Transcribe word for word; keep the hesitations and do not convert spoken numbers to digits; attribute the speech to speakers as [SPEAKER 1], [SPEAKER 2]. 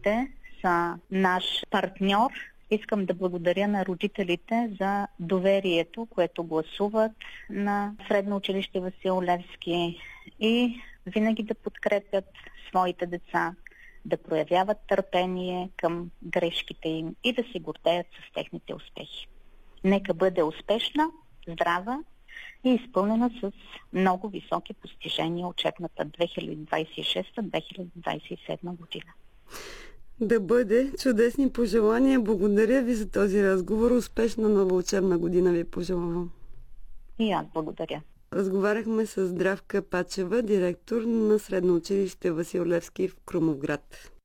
[SPEAKER 1] Родителите са наш партньор. Искам да благодаря на родителите за доверието, което гласуват на Средно училище Васил Левски и винаги да подкрепят своите деца, да проявяват търпение към грешките им и да се гордеят с техните успехи. Нека бъде успешна, здрава и изпълнена с много високи постижения учебната две хиляди двадесет и шеста - две хиляди двадесет и седма година.
[SPEAKER 2] Да бъде. Чудесни пожелания. Благодаря ви за този разговор. Успешна нова учебна година ви пожелавам.
[SPEAKER 1] И аз благодаря.
[SPEAKER 2] Разговаряхме с Здравка Пачева, директор на Средно училище Васил Левски в Крумовград.